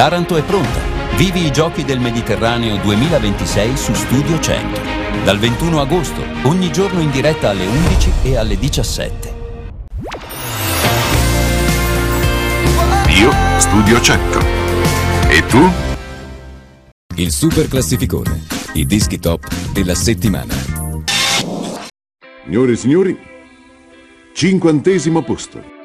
Taranto è pronta. Vivi i Giochi del Mediterraneo 2026 su Studio 100. Dal 21 agosto, ogni giorno in diretta alle 11 e alle 17. Io Studio 100. E tu? Il super classificone, i dischi top della settimana. Signore e signori, 50° posto.